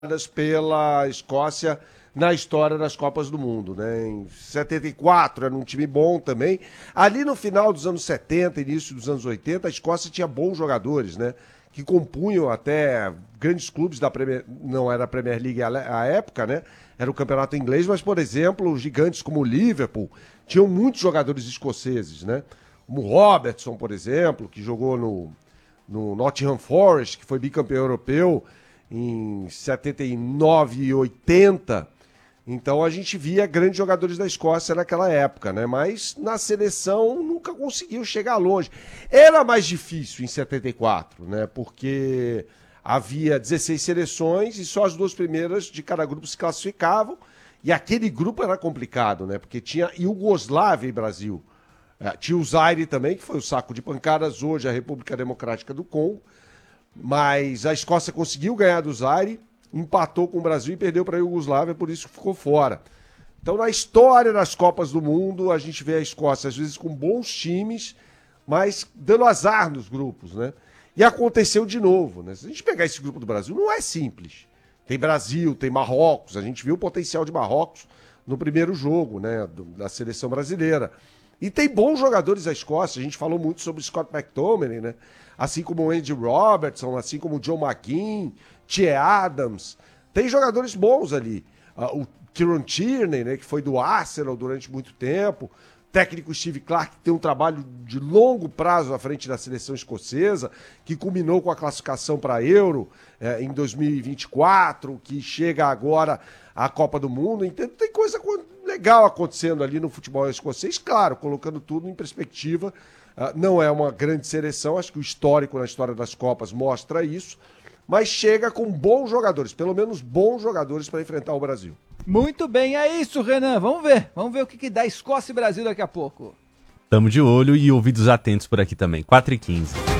pela Escócia na história das Copas do Mundo, né? Em 74 era um time bom também. Ali no final dos anos 70, início dos anos 80, a Escócia tinha bons jogadores, né? Que compunham até grandes clubes da Premier, não era a Premier League à época, né? Era o campeonato inglês, mas, por exemplo, gigantes como o Liverpool tinham muitos jogadores escoceses, né? Como o Robertson, por exemplo, que jogou no Nottingham Forest, que foi bicampeão europeu em 79 e 80. Então a gente via grandes jogadores da Escócia naquela época, né? Mas na seleção nunca conseguiu chegar longe. Era mais difícil em 74, né? Porque havia 16 seleções e só as duas primeiras de cada grupo se classificavam. E aquele grupo era complicado, né? Porque tinha Iugoslávia e Brasil. Tinha o Zaire também, que foi o saco de pancadas, hoje a República Democrática do Congo. Mas a Escócia conseguiu ganhar do Zaire, empatou com o Brasil e perdeu para a Iugoslávia, por isso ficou fora. Então, na história das Copas do Mundo, a gente vê a Escócia, às vezes, com bons times, mas dando azar nos grupos, né? E aconteceu de novo, né? Se a gente pegar esse grupo do Brasil, não é simples. Tem Brasil, tem Marrocos, a gente viu o potencial de Marrocos no primeiro jogo, né, da seleção brasileira. E tem bons jogadores da Escócia, a gente falou muito sobre o Scott McTominay, né? Assim como o Andy Robertson, assim como o John McGinn, Che Adams. Tem jogadores bons ali. O Kieran Tierney, né, que foi do Arsenal durante muito tempo. O técnico Steve Clarke, que tem um trabalho de longo prazo à frente da seleção escocesa, que culminou com a classificação para a Euro em 2024, que chega agora à Copa do Mundo. Então tem coisa legal acontecendo ali no futebol escocês, claro, colocando tudo em perspectiva. Não é uma grande seleção, acho que o histórico na história das Copas mostra isso, mas chega com bons jogadores, pelo menos bons jogadores para enfrentar o Brasil. Muito bem, é isso, Renan. Vamos ver o que dá Escócia e Brasil daqui a pouco. Tamo de olho e ouvidos atentos por aqui também. 4h15.